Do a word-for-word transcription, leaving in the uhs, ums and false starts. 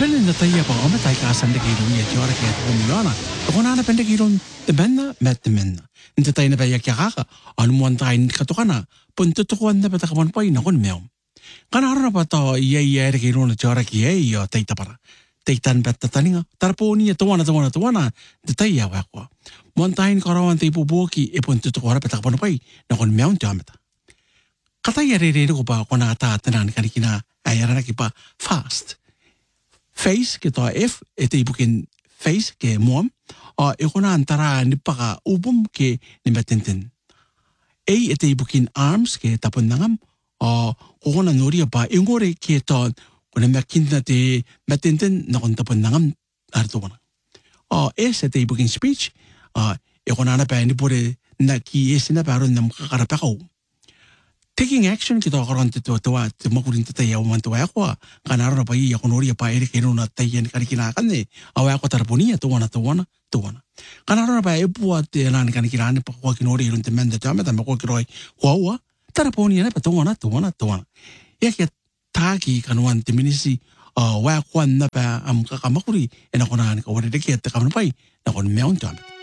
Depending na tayo pa kami tayo kasan na kilong niya tiyora kaya ito kumiyana. Ako na na penda kilong demenna met demenna. Hindi tayo na pa yakya kaka. Ano mo ang tayo katuka na. Puntutukuan na pa takaman pa yun ako mew. Kanaro na pa to iya iya kilong na tiyora kaya iyo tayo tapara. Tayo tan bet tataninga. Tarpo niya tuwana tuwana tuwana. Hindi tayo yawa ko. Mo ang tayo karawan tayo pubuki e puntutukuan na pa takaman pa yun ako mew tiyama ta. Kataya rin ko pa ako nakatatanan kanikina ayara na kipa fast. Face kita F ito ibukin face ke mom o iko na antara ni paka ubum ke ni matintin. A ito ibukin arms ke tapon nangam o kuko na nuri pa ingore ke to kuna makin na te matintin na kun tapon nangam arto na. O S ito ibukin speech o iko na na pa ni pure na ki es na paron nam kakarapakaw. Taking action kita karon tito tawa makurin tatayaw man tawa ako kanaro na pa iya kunori pa ere kino na tayan kanikinakan eh awa ako tarpuniya tuwa na tuwa na tuwa na kanaro na pa ipuat nan kanikinakan pa ko kinori ron temen da tama tama ko kiroi wawa tarpuniya na pa tuwa na tuwa na tuwa na yaket taki kanuan timinisi wa kwan na pa am kakamakuri ena ko na ka wala de ket ka man pai na kon meon tama